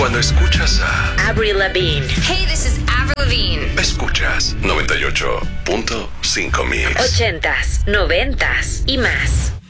Cuando escuchas a Avril Lavigne. Hey, this is Avril Lavigne. Escuchas 98.5 Mix. 80s, 90s y más.